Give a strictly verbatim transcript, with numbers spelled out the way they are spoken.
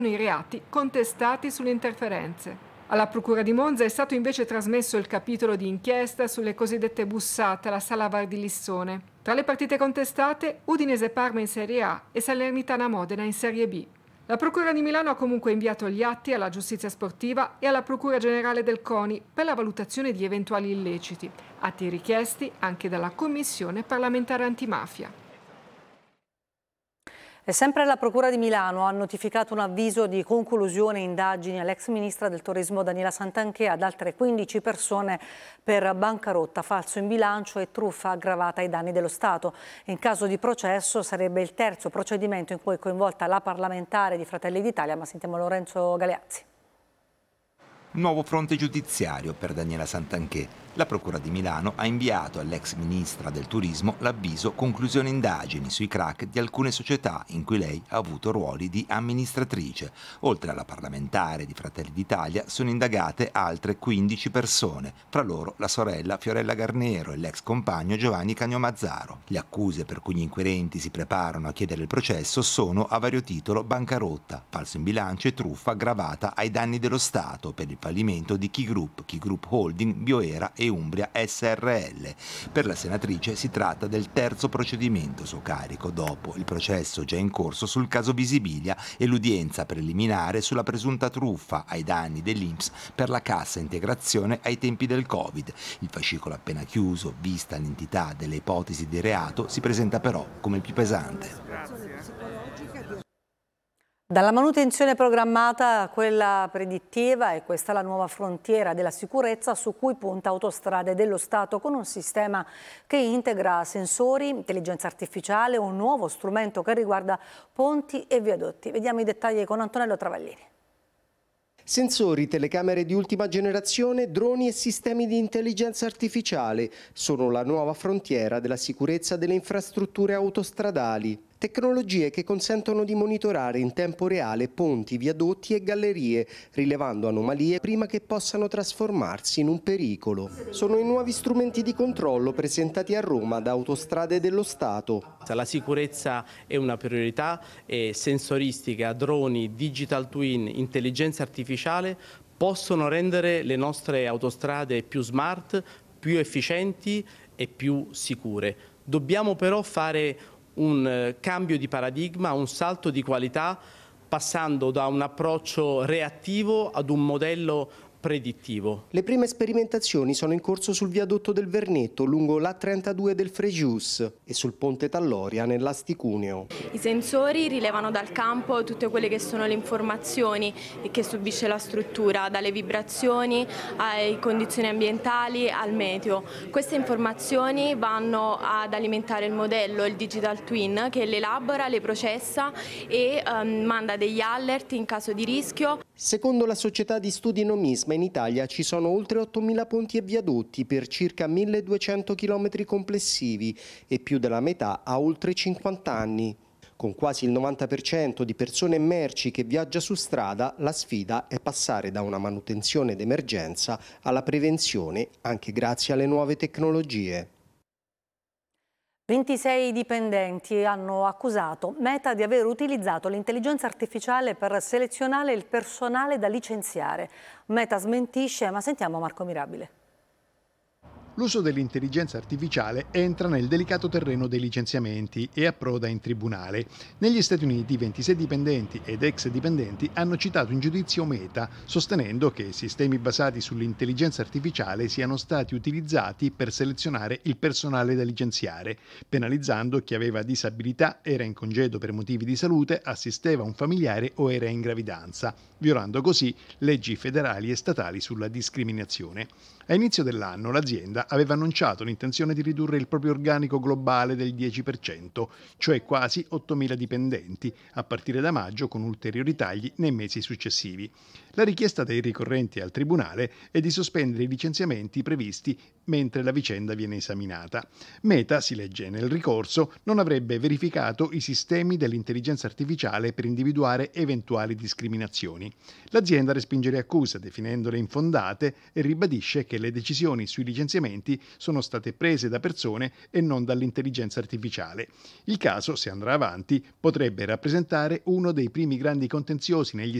i reati contestati sulle interferenze. Alla Procura di Monza è stato invece trasmesso il capitolo di inchiesta sulle cosiddette bussate alla Sala Var di Lissone. Tra le partite contestate, Udinese Parma in Serie A e Salernitana Modena in Serie B. La Procura di Milano ha comunque inviato gli atti alla Giustizia Sportiva e alla Procura Generale del CONI per la valutazione di eventuali illeciti, atti richiesti anche dalla Commissione parlamentare antimafia. E sempre la Procura di Milano ha notificato un avviso di conclusione indagini all'ex ministra del Turismo Daniela Santanchè e ad altre quindici persone per bancarotta, falso in bilancio e truffa aggravata ai danni dello Stato. In caso di processo sarebbe il terzo procedimento in cui è coinvolta la parlamentare di Fratelli d'Italia, ma sentiamo Lorenzo Galeazzi. Nuovo fronte giudiziario per Daniela Santanchè. La Procura di Milano ha inviato all'ex ministra del Turismo l'avviso conclusione indagini sui crack di alcune società in cui lei ha avuto ruoli di amministratrice. Oltre alla parlamentare di Fratelli d'Italia sono indagate altre quindici persone, fra loro la sorella Fiorella Garnero e l'ex compagno Giovanni Cagnomazzaro. Le accuse per cui gli inquirenti si preparano a chiedere il processo sono a vario titolo bancarotta, falso in bilancio e truffa aggravata ai danni dello Stato per il fallimento di Ki Group, Ki Group Holding, Bioera e Umbria S R L. Per la senatrice si tratta del terzo procedimento a suo carico, dopo il processo già in corso sul caso Visibilia e l'udienza preliminare sulla presunta truffa ai danni dell'I N P S per la cassa integrazione ai tempi del Covid. Il fascicolo appena chiuso, vista l'entità delle ipotesi di reato, si presenta però come il più pesante. Dalla manutenzione programmata a quella predittiva, e questa è la nuova frontiera della sicurezza su cui punta Autostrade dello Stato, con un sistema che integra sensori, intelligenza artificiale, un nuovo strumento che riguarda ponti e viadotti. Vediamo i dettagli con Antonello Travaglini. Sensori, telecamere di ultima generazione, droni e sistemi di intelligenza artificiale sono la nuova frontiera della sicurezza delle infrastrutture autostradali. Tecnologie che consentono di monitorare in tempo reale ponti, viadotti e gallerie, rilevando anomalie prima che possano trasformarsi in un pericolo. Sono i nuovi strumenti di controllo presentati a Roma da Autostrade dello Stato. La sicurezza è una priorità e sensoristica, droni, digital twin, intelligenza artificiale possono rendere le nostre autostrade più smart, più efficienti e più sicure. Dobbiamo però fare un cambio di paradigma, un salto di qualità, passando da un approccio reattivo ad un modello predittivo. Le prime sperimentazioni sono in corso sul viadotto del Vernetto lungo l'A trentadue del Frejus e sul ponte Talloria nell'Asti-Cuneo. I sensori rilevano dal campo tutte quelle che sono le informazioni che subisce la struttura, dalle vibrazioni alle condizioni ambientali al meteo. Queste informazioni vanno ad alimentare il modello, il digital twin, che le elabora, le processa e um, manda degli alert in caso di rischio. Secondo la società di studi Nomisma, in Italia ci sono oltre ottomila ponti e viadotti per circa milleduecento chilometri complessivi e più della metà ha oltre cinquanta anni. Con quasi il novanta per cento di persone e merci che viaggia su strada, la sfida è passare da una manutenzione d'emergenza alla prevenzione, anche grazie alle nuove tecnologie. ventisei dipendenti hanno accusato Meta di aver utilizzato l'intelligenza artificiale per selezionare il personale da licenziare. Meta smentisce, ma sentiamo Marco Mirabile. L'uso dell'intelligenza artificiale entra nel delicato terreno dei licenziamenti e approda in tribunale. Negli Stati Uniti ventisei dipendenti ed ex dipendenti hanno citato in giudizio Meta, sostenendo che sistemi basati sull'intelligenza artificiale siano stati utilizzati per selezionare il personale da licenziare, penalizzando chi aveva disabilità, era in congedo per motivi di salute, assisteva un familiare o era in gravidanza, violando così leggi federali e statali sulla discriminazione. A inizio dell'anno l'azienda aveva annunciato l'intenzione di ridurre il proprio organico globale del dieci per cento, cioè quasi ottomila dipendenti, a partire da maggio, con ulteriori tagli nei mesi successivi. La richiesta dei ricorrenti al tribunale è di sospendere i licenziamenti previsti mentre la vicenda viene esaminata. Meta, si legge nel ricorso, non avrebbe verificato i sistemi dell'intelligenza artificiale per individuare eventuali discriminazioni. L'azienda respinge le accuse, definendole infondate, e ribadisce che le decisioni sui licenziamenti licenziamenti sono state prese da persone e non dall'intelligenza artificiale. Il caso, se andrà avanti, potrebbe rappresentare uno dei primi grandi contenziosi negli